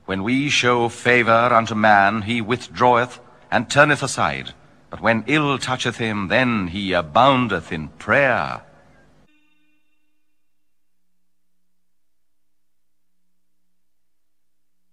When we show favor unto man, he withdraweth and turneth aside. But when ill toucheth him, then he aboundeth in prayer.